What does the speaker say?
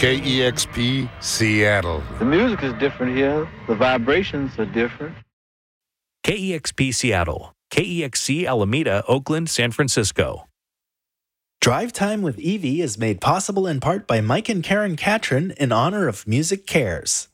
KEXP Seattle. The music is different here. The vibrations are different. KEXP Seattle, KEXC Alameda, Oakland, San Francisco. Drive Time with Evie is made possible in part by Mike and Karen Catron in honor of Music Cares.